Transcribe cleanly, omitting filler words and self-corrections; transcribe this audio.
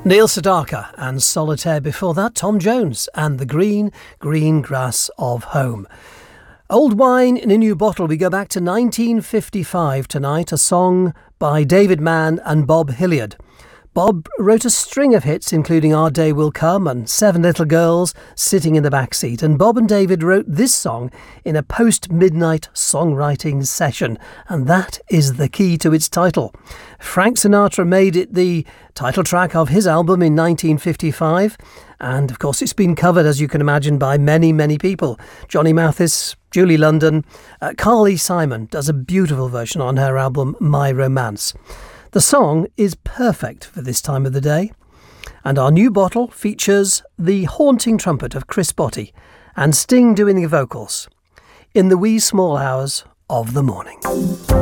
Neil Sedaka and Solitaire. Before that, Tom Jones and The Green, Green Grass of Home. Old wine in a new bottle. We go back to 1955 tonight, a song by David Mann and Bob Hilliard. Bob wrote a string of hits, including Our Day Will Come and Seven Little Girls Sitting in the Backseat. And Bob and David wrote this song in a post-midnight songwriting session. And that is the key to its title. Frank Sinatra made it the title track of his album in 1955. And, of course, it's been covered, as you can imagine, by many, many people. Johnny Mathis, Julie London, Carly Simon does a beautiful version on her album My Romance. The song is perfect for this time of the day, and our new bottle features the haunting trumpet of Chris Botti and Sting doing the vocals in the wee small hours of the morning.